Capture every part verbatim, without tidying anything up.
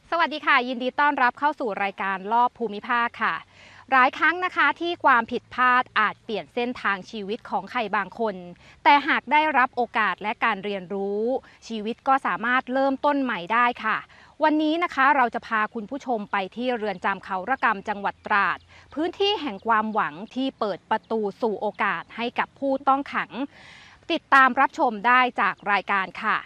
สวัสดีค่ะยินดีต้อนรับเข้าสู่รายการรอบภูมิภาคค่ะหลายครั้งนะคะที่ความผิดพลาดอาจเปลี่ยนเส้นทางชีวิตของใครบางคน แต่หากได้รับโอกาสและการเรียนรู้ชีวิตก็สามารถเริ่มต้นใหม่ได้ค่ะวันนี้นะคะเราจะพาคุณผู้ชมไปที่เรือนจำเขาระกำจังหวัดตราดพื้นที่แห่งความหวังที่เปิดประตูสู่โอกาสให้กับผู้ต้องขังติดตามรับชมได้จากรายการค่ะ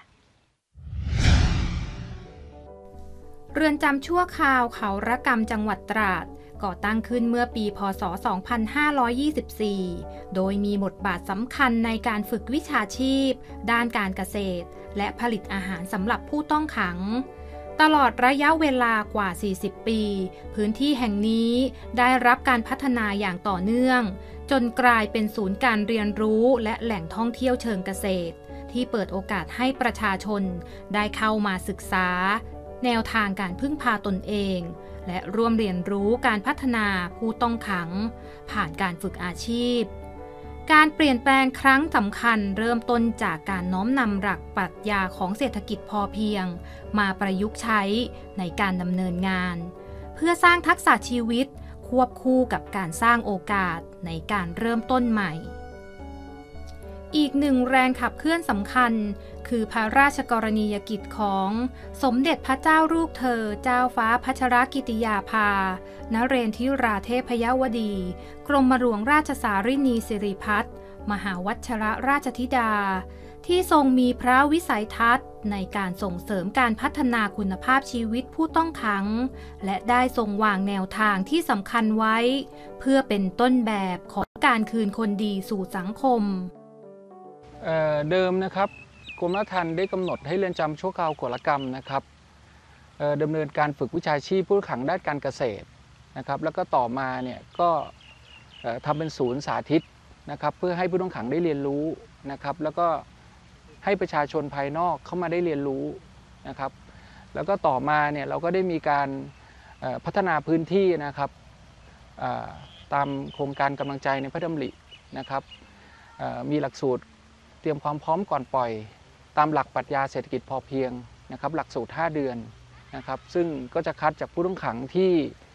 เรือนจำชั่วคราวเขาระกำจังหวัดตราดก่อตั้งขึ้นเมื่อปีพ.ศ. สองพันห้าร้อยยี่สิบสี่ โดยมีบทบาทสำคัญในการฝึกวิชาชีพด้านการเกษตรและผลิตอาหารสำหรับผู้ต้องขังตลอดระยะเวลากว่า สี่สิบ ปีพื้นที่แห่งนี้ได้รับการพัฒนาอย่างต่อเนื่องจนกลายเป็นศูนย์การเรียนรู้และแหล่งท่องเที่ยวเชิงเกษตรที่เปิดโอกาสให้ประชาชนได้เข้ามาศึกษาแนวทางการพึ่งพาตนเองและร่วมเรียนรู้การพัฒนาผู้ต้องขังผ่านการฝึกอาชีพการเปลี่ยนแปลงครั้งสำคัญเริ่มต้นจากการน้อมนำหลักปรัชญาของเศรษฐกิจพอเพียงมาประยุกต์ใช้ในการดำเนินงานเพื่อสร้างทักษะชีวิตควบคู่กับการสร้างโอกาสในการเริ่มต้นใหม่อีกหนึ่งแรงขับเคลื่อนสำคัญคือพระราชกรณียกิจของสมเด็จพระเจ้าลูกเธอเจ้าฟ้าพัชรกิติยาภานเรนทิราเทพยวดีกรมหลวงราชสารินีสิริพัฒน์มหาวัชรราชธิดาที่ทรงมีพระวิสัยทัศน์ในการส่งเสริมการพัฒนาคุณภาพชีวิตผู้ต้องขังและได้ทรงวางแนวทางที่สำคัญไว้เพื่อเป็นต้นแบบของการคืนคนดีสู่สังคมเเดิมนะครับกรมราชทัณฑ์ได้กำหนดให้เรือนจำชั่วคราวขวรกรรมนะครับดำเนินการฝึกวิชาชีพผู้ต้องขังด้านการเกษตรนะครับแล้วก็ต่อมาเนี่ยก็ทำเป็นศูนย์สาธิตนะครับเพื่อให้ผู้ต้องขังได้เรียนรู้นะครับแล้วก็ให้ประชาชนภายนอกเข้ามาได้เรียนรู้นะครับแล้วก็ต่อมาเนี่ยเราก็ได้มีการพัฒนาพื้นที่นะครับตามโครงการกำลังใจในพระดำรินะครับมีหลักสูตรเตรียมความพร้อมก่อนปล่อยตามหลักปรัชญาเศรษฐกิจพอเพียงนะครับหลักสูตรห้าเดือนนะครับซึ่งก็จะคัดจากผู้ต้องขังที่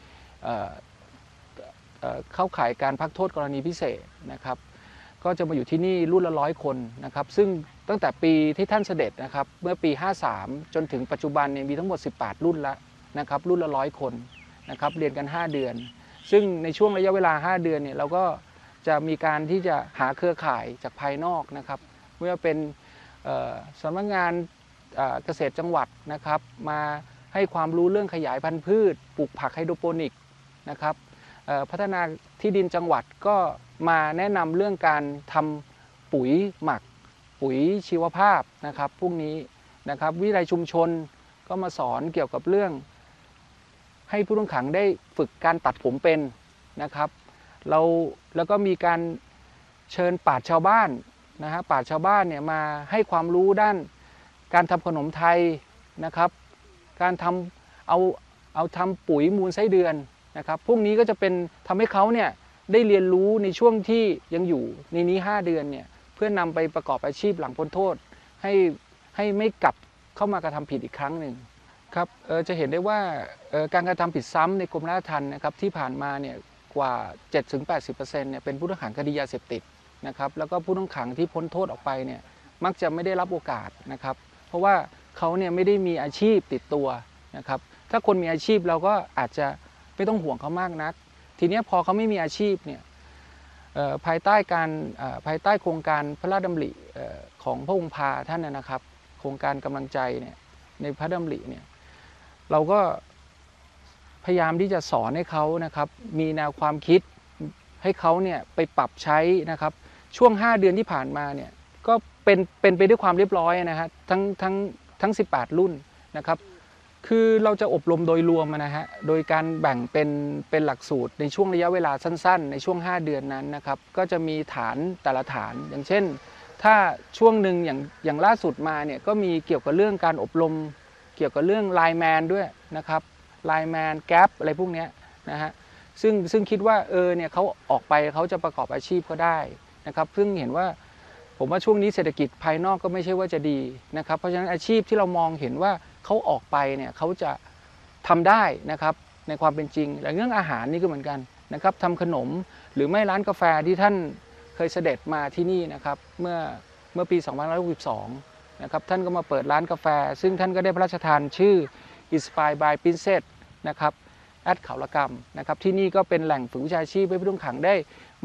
เข้าข่ายการพักโทษกรณีพิเศษนะครับก็จะมาอยู่ที่นี่รุ่นละร้อยคนนะครับซึ่งตั้งแต่ปีที่ท่านเสด็จนะครับเมื่อปีห้าสามจนถึงปัจจุบันเนี่ยมีทั้งหมดสิบแปดรุ่นแล้วนะครับรุ่นละร้อยคนนะครับเรียนกันห้าเดือนซึ่งในช่วงระยะเวลาห้าเดือนเนี่ยเราก็จะมีการที่จะหาเครือข่ายจากภายนอกนะครับไม่ว่าเป็นสำนักงานเกษตรจังหวัดนะครับมาให้ความรู้เรื่องขยายพันธุ์พืชปลูกผักไฮโดรโปนิกนะครับพัฒนาที่ดินจังหวัดก็มาแนะนำเรื่องการทำปุ๋ยหมักปุ๋ยชีวภาพนะครับพวกนี้นะครับวิทยาลัยชุมชนก็มาสอนเกี่ยวกับเรื่องให้ผู้ต้องขังได้ฝึกการตัดผมเป็นนะครับเราแล้วก็มีการเชิญปราชญ์ชาวบ้านนะฮะปราชญ์ชาวบ้านเนี่ยมาให้ความรู้ด้านการทำขนมไทยนะครับการทำเอาเอาทำปุ๋ยมูลไส้เดือนนะครับพวกนี้ก็จะเป็นทำให้เขาเนี่ยได้เรียนรู้ในช่วงที่ยังอยู่ในนี้ห้าเดือนเนี่ยเพื่อนำไปประกอบอาชีพหลังพ้นโทษให้ให้ไม่กลับเข้ามากระทำผิดอีกครั้งหนึ่งครับจะเห็นได้ว่าการกระทำผิดซ้ำในกรมราชทัณฑ์นะครับที่ผ่านมาเนี่ยกว่า เจ็ดถึงแปดสิบเปอร์เซ็นต์ เนี่ยเป็นผู้ต้องขังคดียาเสพติดนะครับแล้วก็ผู้ต้องขังที่พ้นโทษออกไปเนี่ยมักจะไม่ได้รับโอกาสนะครับเพราะว่าเขาเนี่ยไม่ได้มีอาชีพติดตัวนะครับถ้าคนมีอาชีพเราก็อาจจะไม่ต้องห่วงเขามากนักทีนี้พอเขาไม่มีอาชีพเนี่ยภายใต้การภายใต้โครงการพระราชดำริของพระองค์พาท่านนะครับโครงการกำลังใจเนี่ยในพระดำริเนี่ยเราก็พยายามที่จะสอนให้เขานะครับมีแนวความคิดให้เขาเนี่ยไปปรับใช้นะครับช่วงห้าเดือนที่ผ่านมาเนี่ยก็เป็นเป็นไปด้วยความเรียบร้อยนะฮะทั้งทั้งทั้งสิบแปดรุ่นนะครับคือเราจะอบรมโดยรวมนะฮะโดยการแบ่งเป็นเป็นหลักสูตรในช่วงระยะเวลาสั้นๆในช่วงห้าเดือนนั้นนะครับก็จะมีฐานแต่ละฐานอย่างเช่นถ้าช่วงหนึ่งอย่างอย่างล่าสุดมาเนี่ยก็มีเกี่ยวกับเรื่องการอบรมเกี่ยวกับเรื่องไลน์แมนด้วยนะครับไลน์แมนแก๊ปอะไรพวกนี้นะฮะซึ่งซึ่งคิดว่าเออเนี่ยเขาออกไปเขาจะประกอบอาชีพก็ได้นะครับซึ่งเห็นว่าผมว่าช่วงนี้เศรษฐกิจภายนอกก็ไม่ใช่ว่าจะดีนะครับเพราะฉะนั้นอาชีพที่เรามองเห็นว่าเขาออกไปเนี่ยเขาจะทำได้นะครับในความเป็นจริงและเรื่องอาหารนี่ก็เหมือนกันนะครับทำขนมหรือไม่ร้านกาแฟที่ท่านเคยเสด็จมาที่นี่นะครับเมื่อเมื่อปีสองพันห้าร้อยหกสิบสองนะครับท่านก็มาเปิดร้านกาแฟซึ่งท่านก็ได้พระราชทานชื่อ Inspired by Princess นะครับแอดเขาละกำนะครับที่นี่ก็เป็นแหล่งฝึกวิชาชีพให้ผู้ต้องขังได้